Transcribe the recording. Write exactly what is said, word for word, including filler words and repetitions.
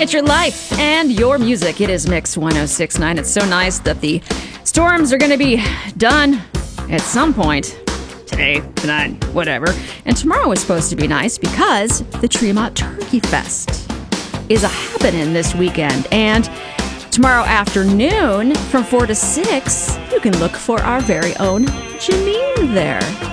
It's your life and your music. It is Mix ten sixty-nine. It's so nice that the storms are going to be done at some point. Today, tonight, whatever. And tomorrow is supposed to be nice because the Tremont Turkey Fest is a happening this weekend. And tomorrow afternoon from four to six, you can look for our very own Janine there.